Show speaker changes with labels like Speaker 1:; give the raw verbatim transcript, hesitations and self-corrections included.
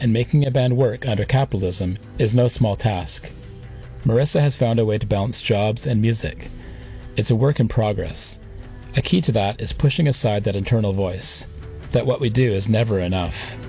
Speaker 1: and making a band work under capitalism is no small task. Marissa has found a way to balance jobs and music. It's a work in progress. A key to that is pushing aside that internal voice, that what we do is never enough.